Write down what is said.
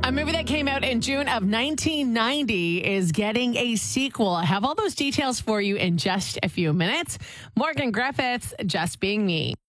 A movie that came out in June of 1990 is getting a sequel. I have all those details for you in just a few minutes. Morgan Griffiths, Just Being Me.